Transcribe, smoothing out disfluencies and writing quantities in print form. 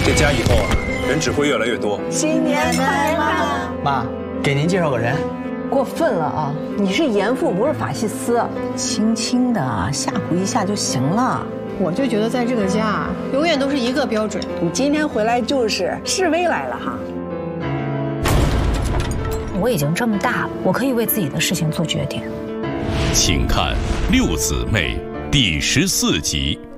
这家以后啊，人只会越来越多。 新年快乐！ 妈，给您介绍个人。 过分了啊！你是严父，不是法西斯，轻轻的吓唬一下就行了。 我就觉得在这个家，永远都是一个标准。 你今天回来就是示威来了哈。 我已经这么大了，我可以为自己的事情做决定。 请看《六姊妹》第14集。